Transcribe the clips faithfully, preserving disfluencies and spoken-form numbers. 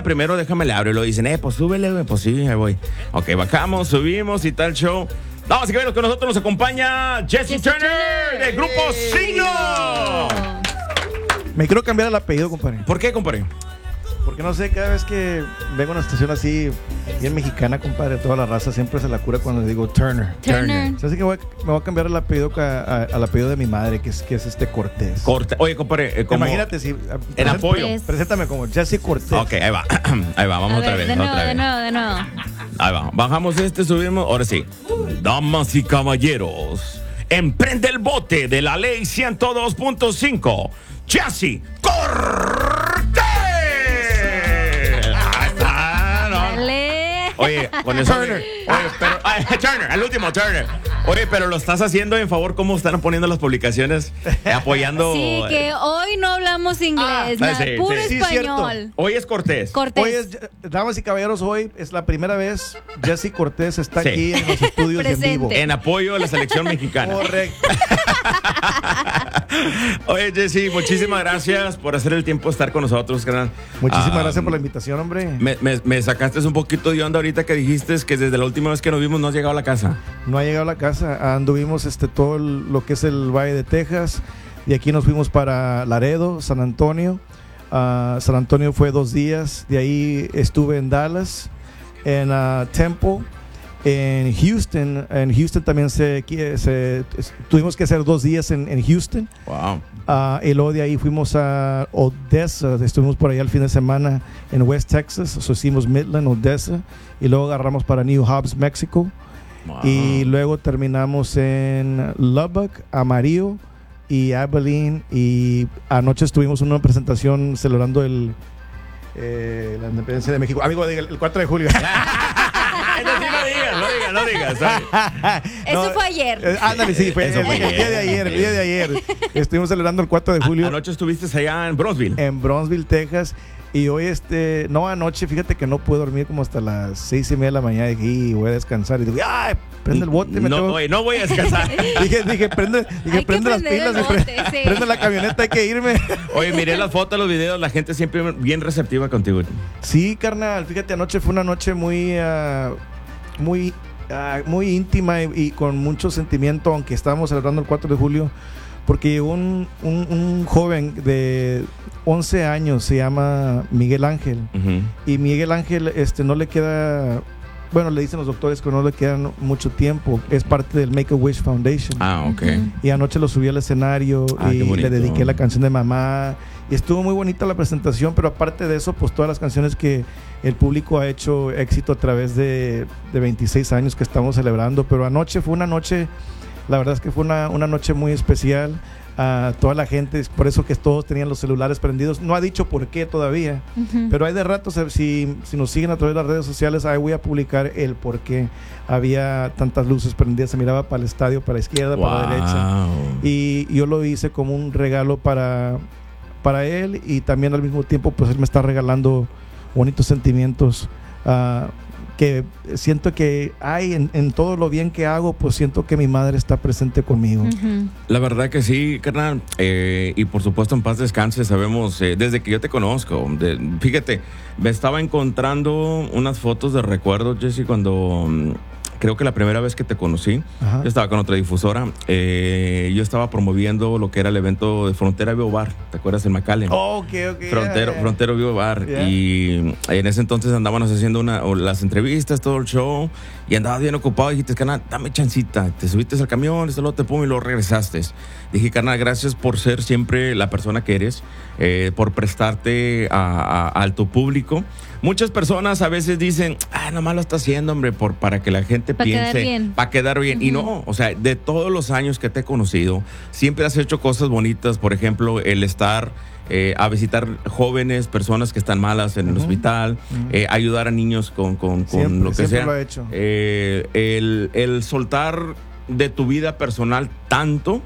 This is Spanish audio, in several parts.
primero déjame le abro. Y lo dicen, eh, pues súbele, güey. Pues sí, ahí voy. Ok, bajamos, subimos y tal show. Vamos a ver, con nosotros nos acompaña Jesse Turner del grupo Signo. Me quiero cambiar el apellido, compadre. ¿Por qué, compadre? Porque no sé, cada vez que vengo a una estación así, bien mexicana, compadre, toda la raza siempre se la cura cuando digo Turner. Turner. Así que voy a- me voy a cambiar el apellido a- a- al apellido de mi madre, que es, que es este Cortés. Corte. Oye, compadre, eh, como... Imagínate si... En apoyo. Preséntame como Jesse Cortés. Ok, ahí va. Ahí va, vamos A otra ver, vez. de nuevo, otra de vez. nuevo, de nuevo. Ahí va. Bajamos este, subimos. Ahora sí. Damas y caballeros, emprende el bote de la ley ciento dos punto cinco. Jesse Cortés. Ahí está, ¿no? Dale. Oye, con eso. Turner. Oye, pero, ay, Turner, el último Turner. Oye, pero lo estás haciendo en favor, ¿cómo están poniendo las publicaciones? Eh, apoyando. Sí, que hoy no hablamos inglés, Ah, nada, sí, puro sí. Sí, español. Hoy es Cortés. Cortés. Hoy es, damas y caballeros, hoy es la primera vez Jesse Cortés está Sí. aquí en los estudios y en Presente. vivo. En apoyo a la selección mexicana. Correcto. Oye, Jesse, muchísimas gracias por hacer el tiempo de estar con nosotros, carnal. Muchísimas Ah, gracias por la invitación, hombre. Me, me- me sacaste un poquito de onda ahorita que dijiste que desde la última vez que nos vimos no has llegado a la casa. No ha llegado a la casa. Anduvimos este, todo el- lo que es el Valle de Texas. Y aquí nos fuimos para Laredo, San Antonio. Ah, San Antonio fue dos días. De ahí estuve en Dallas, en ah, Temple, en Houston. En Houston también se, se- tuvimos que hacer dos días en, en Houston. Wow. Ah, y luego de ahí fuimos a Odessa, estuvimos por allá el fin de semana en West Texas, o sea, hicimos Midland, Odessa, y luego agarramos para New Hobbs, México, Wow. y luego terminamos en Lubbock, Amarillo y Abilene, y anoche estuvimos en una presentación celebrando el eh, la independencia de México, amigo, diga, el cuatro de julio. Ay, no, sí, no digas, no digas, no digas. sorry. Eso No, fue ayer. eh, ándale, sí, fue, Eso el, fue el día de ayer, el día de ayer. Estuvimos celebrando el cuatro de julio. A- Anoche estuviste allá en Bronzeville. En Bronzeville, Texas. Y hoy, este, no, anoche, fíjate que no pude dormir como hasta las seis y media de la mañana. Dije, "Y voy a descansar." Y digo, ¡ay! Prende el bote. Me no, tengo-". oye, no voy a descansar. Dije, dije, prende, dije, Hay que prende las prender pilas el y pre- bote, sí. prende la camioneta, hay que irme. Oye, miré las fotos, los videos, la gente siempre bien receptiva contigo. Sí, carnal, fíjate, anoche fue una noche muy, ah, muy, ah, muy íntima y, y con mucho sentimiento, aunque estábamos celebrando el cuatro de julio, porque llegó un, un, un joven de once años, se llama Miguel Ángel, Ujú. y Miguel Ángel este, no le queda, bueno, le dicen los doctores que no le queda mucho tiempo, es parte del Make-A-Wish Foundation. Ah, ok. Ujú. Y anoche lo subí al escenario Ah, qué y bonito. le dediqué la canción de mamá. Y estuvo muy bonita la presentación, pero aparte de eso, pues todas las canciones que el público ha hecho éxito a través de, de veintiséis años que estamos celebrando. Pero anoche fue una noche, la verdad es que fue una, una noche muy especial. A toda la gente, es por eso que todos tenían los celulares prendidos. No ha dicho por qué todavía, Ujú. pero hay de rato, si, si nos siguen a través de las redes sociales, ahí voy a publicar el por qué había tantas luces prendidas. Se miraba para el estadio, para la izquierda, para la derecha. Wow. Y yo lo hice como un regalo para, para él, y también al mismo tiempo pues él me está regalando bonitos sentimientos ah, que siento que hay en, en todo lo bien que hago, pues siento que mi madre está presente conmigo. Ujú. La verdad que sí, carnal. Eh, y por supuesto, en paz descanse. Sabemos, eh, desde que yo te conozco. de- fíjate, me estaba encontrando unas fotos de recuerdos, Jesse, cuando mm, creo que la primera vez que te conocí, Ajá. yo estaba con otra difusora. eh, yo estaba promoviendo lo que era el evento de Frontera Vivo Bar. ¿Te acuerdas? En McAllen. Oh, ok, ok. Frontero, yeah. Frontero Vivo Bar. Yeah. Y en ese entonces andábamos haciendo una, o las entrevistas, todo el show. Y andabas bien ocupado. Y dijiste, carnal, dame chancita. Te subiste al camión, esto lo te pongo y lo regresaste. Dije, carnal, gracias por ser siempre la persona que eres, eh, por prestarte a, a- al tu público. Muchas personas a veces dicen, ah, nomás lo está haciendo, hombre, por, para que la gente Pa' quedar piense. bien. Para quedar bien. Y no, o sea, de todos los años que te he conocido, siempre has hecho cosas bonitas. Por ejemplo, el estar eh, a visitar jóvenes, personas que están malas en el Ujú. hospital, Ujú. eh, ayudar a niños con, con, con Siempre, lo que siempre sea. lo he hecho. Eh, el, el soltar de tu vida personal tanto,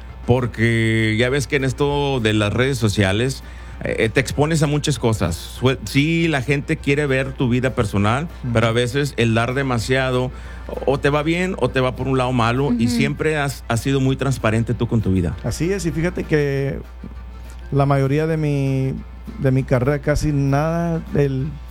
porque ya ves que en esto de las redes sociales eh, te expones a muchas cosas. Sue- Sí, la gente quiere ver tu vida personal, Ujú. pero a veces el dar demasiado o te va bien o te va por un lado malo, y Ujú. siempre has, has sido muy transparente tú con tu vida. Así es, y fíjate que la mayoría de mi, de mi carrera, casi nada, el